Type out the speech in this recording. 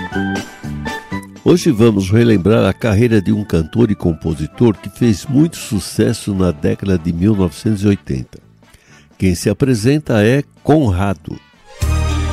Hoje vamos relembrar a carreira de um cantor e compositor que fez muito sucesso na década de 1980. Quem se apresenta é Conrado.